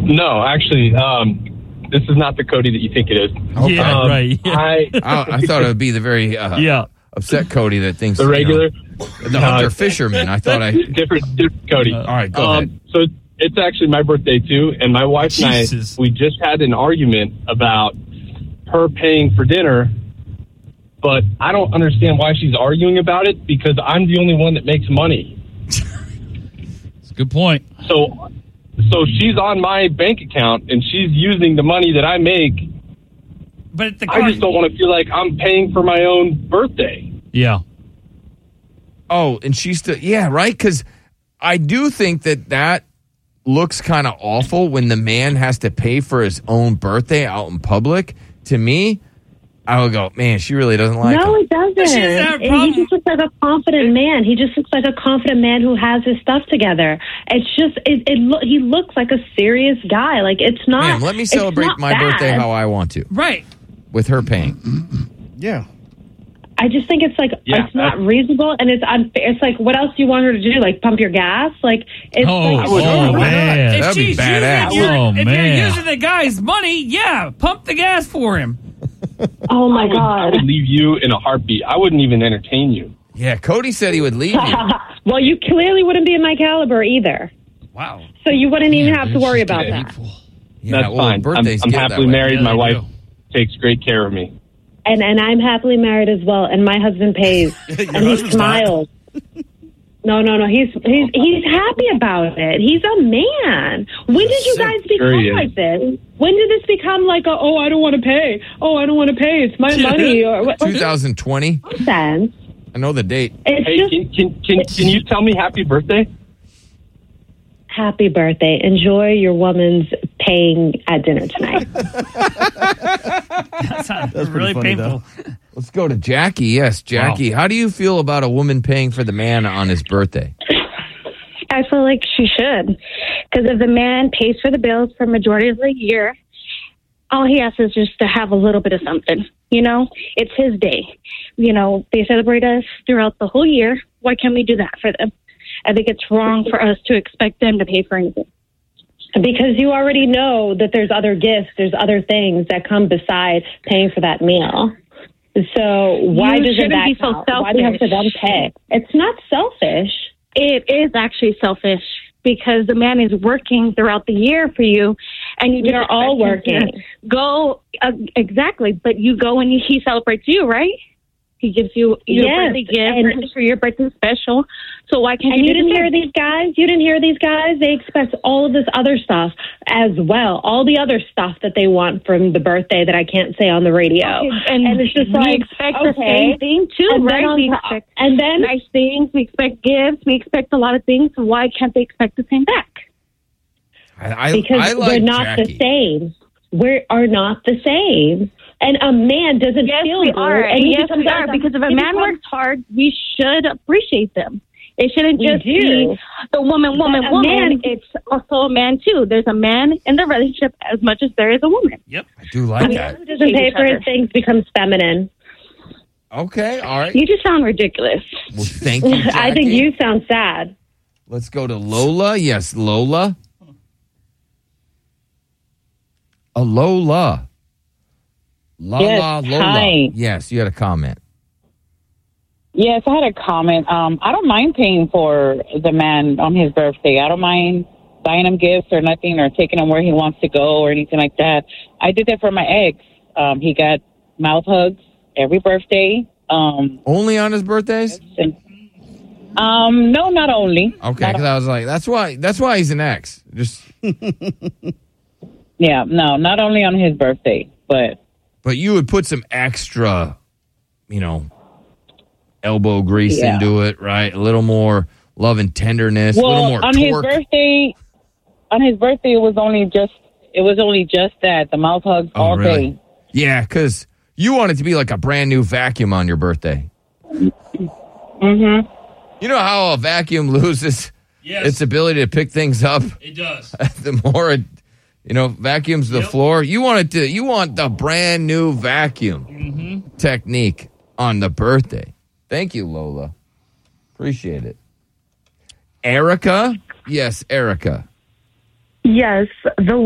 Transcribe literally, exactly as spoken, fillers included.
No, actually, um, this is not the Cody that you think it is. Okay. Yeah, Um, right. Yeah. I, I, I thought it would be the very uh, Yeah. upset Cody that thinks the regular, you know, the hunter fisherman. I thought I. different, different Cody. All right, go um, ahead. So it's actually my birthday too, and my wife Jesus. and I, we just had an argument about her paying for dinner, but I don't understand why she's arguing about it because I'm the only one that makes money. That's a good point. So, so she's on my bank account and she's using the money that I make. But the I just don't want to feel like I'm paying for my own birthday. Yeah. Oh, and she's still, yeah, right? Because I do think that that looks kind of awful when the man has to pay for his own birthday out in public. To me, I would go, man, she really doesn't like No, him. it doesn't. She doesn't have a He problem. just looks like a confident man. He just looks like a confident man who has his stuff together. It's just, it, it lo- he looks like a serious guy. Like, it's not. Ma'am, let me it's celebrate not my bad. birthday how I want to, Right. with her paying. Yeah. I just think it's like, Yeah, it's not uh, reasonable and it's unfair. It's like, what else do you want her to do? Like, pump your gas? Like, it's Oh, like, oh, man. That'd If be she's badass. using your, Oh, if man. you're using the guy's money, yeah, pump the gas for him. oh my I would, I God. would leave you in a heartbeat. I wouldn't even entertain you. Yeah, Cody said he would leave you. Well, you clearly wouldn't be in my caliber either. Wow. So you wouldn't even have to She's worry just about getting that. equal. Yeah, That's well, fine. I'm, birthdays I'm get that happily way. married. Yeah, my they wife do. takes great care of me. And and I'm happily married as well, and my husband pays, and he husband's not. smiles. No, no, no. He's he's he's happy about it. He's a man. When did you Sick. guys Sure he become is. like this? When did this become like a, oh, I don't want to pay. Oh, I don't want to pay. It's my money. Or what? twenty twenty. Nonsense. I know the date. It's Hey, just can, can, can, can you tell me happy birthday? happy birthday. Enjoy your woman's paying at dinner tonight. That's, not, That's really pretty funny, painful. Let's go to Jackie. Yes, Jackie. How do you feel about a woman paying for the man on his birthday? I feel like she should. Because if the man pays for the bills for majority of the year, all he has is just to have a little bit of something. You know, it's his day. You know, they celebrate us throughout the whole year. Why can't we do that for them? I think it's wrong for us to expect them to pay for anything. Because you already know that there's other gifts, there's other things that come beside paying for that meal. So why You doesn't shouldn't that be so count? Why do you have to selfish. then pay? It's not selfish. It is actually selfish because the man is working throughout the year for you, and you We just are all expect him to working. Go uh, exactly, but you go and he celebrates you, right? He gives you your Yes, birthday gift and- for your birthday special. So why can't And you, you do didn't the hear same? these guys? You didn't hear these guys? They expect all of this other stuff as well. All the other stuff that they want from the birthday that I can't say on the radio. Okay, and, And it's just we like, expect the okay. same thing too, And then right? on We top- expect and then nice things. We expect gifts. We expect a lot of things. Why can't they expect the same back? I, I, because I like we're not Jackie. the same. We are not the same. And a man doesn't Yes, feel we good. are. And he Yes, becomes we are. a- Because if a he man becomes- works hard, we should appreciate them. It shouldn't We just do. be the woman, woman, But a woman. man- It's also a man too. There's a man in the relationship as much as there is a woman. Yep. I do like a that. man who doesn't pay for his things becomes feminine. Okay, all right. You just sound ridiculous. Well, thank you, Jackie. I think you sound sad. Let's go to Lola. Yes, Lola. A Lola. La Yes, la Lola. hi. Yes, you had a comment. Yes, I had a comment. Um, I don't mind paying for the man on his birthday. I don't mind buying him gifts or nothing or taking him where he wants to go or anything like that. I did that for my ex. Um, he got mouth hugs every birthday. Um, Only on his birthdays? and, um, no, not only. Okay, Not- because I was like, that's why. That's why he's an ex. Just, yeah, no, not only on his birthday, but but you would put some extra, you know, elbow grease Yeah. into it, right? A little more love and tenderness, a well, little more on his torque. birthday, on his birthday, it was only just it was only just that the mouth hugs Oh, all really? day. Yeah, because you want it to be like a brand new vacuum on your birthday. Mm-hmm. You know how a vacuum loses Yes. its ability to pick things up It does. the more it, you know, vacuums the Yep. floor. You want it to. You want the brand new vacuum Mm-hmm. technique on the birthday. Thank you, Lola. Appreciate it. Erica, yes, Erica. Yes, the